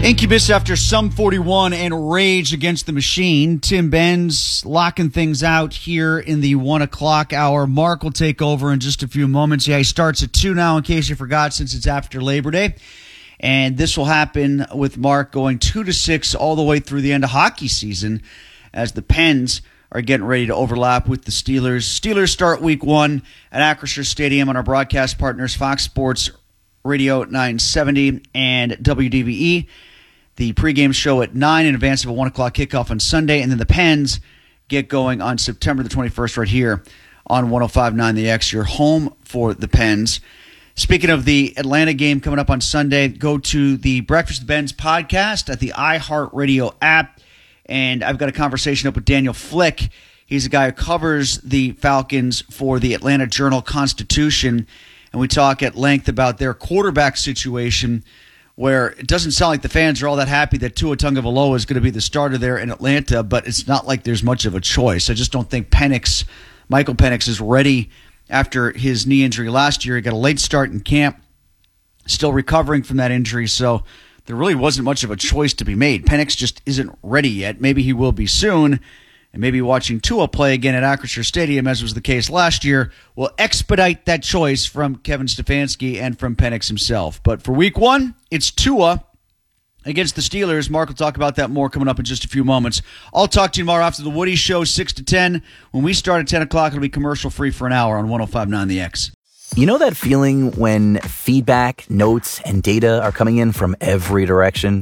Incubus after Sum 41 and Rage Against the Machine. Tim Benz locking things out here in the 1 o'clock hour. Mark will take over in just a few moments. Yeah, he starts at 2 now, in case you forgot, since it's after Labor Day. And this will happen with Mark going 2 to 6 all the way through the end of hockey season as the Pens are getting ready to overlap with the Steelers. Steelers start week 1 at Acrisure Stadium on our broadcast partners, Fox Sports Radio 970 and WDVE. The pregame show at 9 in advance of a 1 o'clock kickoff on Sunday. And then the Pens get going on September the 21st right here on 105.9 The X, your home for the Pens. Speaking of the Atlanta game coming up on Sunday, go to the Breakfast with Benz podcast at the iHeartRadio app. And I've got a conversation up with Daniel Flick. He's a guy who covers the Falcons for the Atlanta Journal-Constitution. And we talk at length about their quarterback situation, where it doesn't sound like the fans are all that happy that Tua Tagovailoa is going to be the starter there in Atlanta, but it's not like there's much of a choice. I just don't think Michael Penix is ready after his knee injury last year. He got a late start in camp, still recovering from that injury, so there really wasn't much of a choice to be made. Penix just isn't ready yet. Maybe he will be soon, and maybe watching Tua play again at Acrisure Stadium, as was the case last year, will expedite that choice from Kevin Stefanski and from Penix himself. But for week 1, it's Tua against the Steelers. Mark will talk about that more coming up in just a few moments. I'll talk to you tomorrow after the Woody Show, 6 to 10. When we start at 10 o'clock, it'll be commercial-free for an hour on 105.9 The X. You know that feeling when feedback, notes, and data are coming in from every direction?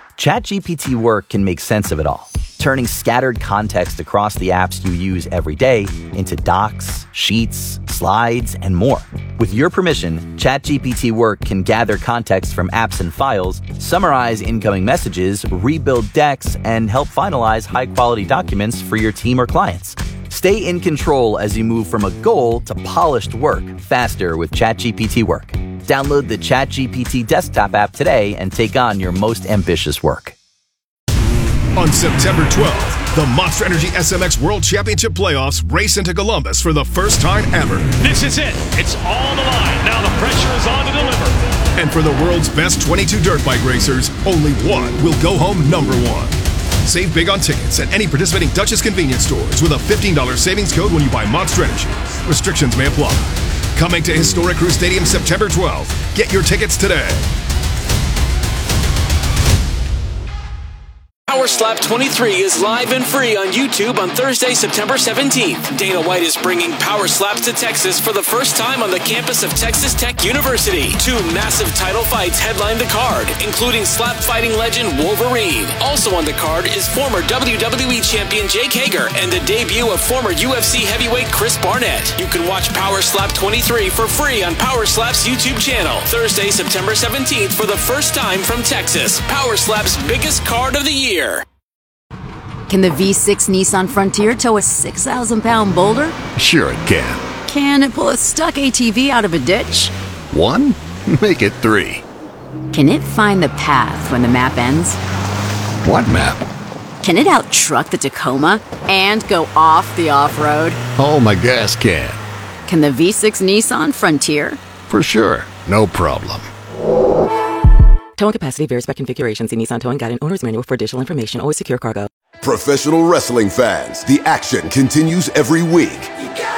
ChatGPT Work can make sense of it all, turning scattered context across the apps you use every day into docs, sheets, slides, and more. With your permission, ChatGPT Work can gather context from apps and files, summarize incoming messages, rebuild decks, and help finalize high-quality documents for your team or clients. Stay in control as you move from a goal to polished work faster with ChatGPT Work. Download the ChatGPT desktop app today and take on your most ambitious work. On September 12th, the Monster Energy SMX World Championship Playoffs race into Columbus for the first time ever. This is it. It's all the line. Now the pressure is on to deliver. And for the world's best 22 dirt bike racers, only one will go home number 1. Save big on tickets at any participating Duchess convenience stores with a $15 savings code when you buy Monster Energy. Restrictions may apply. Coming to Historic Crew Stadium September 12th. Get your tickets today. Power Slap 23 is live and free on YouTube on Thursday, September 17th. Dana White is bringing Power Slaps to Texas for the first time on the campus of Texas Tech University. 2 massive title fights headline the card, including slap fighting legend Wolverine. Also on the card is former WWE champion Jake Hager and the debut of former UFC heavyweight Chris Barnett. You can watch Power Slap 23 for free on Power Slap's YouTube channel. Thursday, September 17th for the first time from Texas. Power Slap's biggest card of the year. Can the V6 Nissan Frontier tow a 6,000-pound boulder? Sure it can. Can it pull a stuck ATV out of a ditch? 1? Make it 3. Can it find the path when the map ends? What map? Can it out-truck the Tacoma and go off the off-road? Oh, my gas can. Can the V6 Nissan Frontier? For sure. No problem. Towing capacity varies by configuration. See Nissan Towing Guide and Owner's Manual for additional information. Always secure cargo. Professional wrestling fans, the action continues every week.